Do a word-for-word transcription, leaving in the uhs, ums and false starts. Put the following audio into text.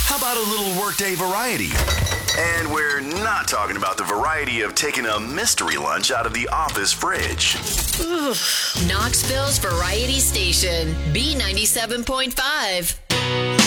How about a little workday variety? And we're not talking about the variety of taking a mystery lunch out of the office fridge. Knoxville's Variety Station, B ninety-seven point five.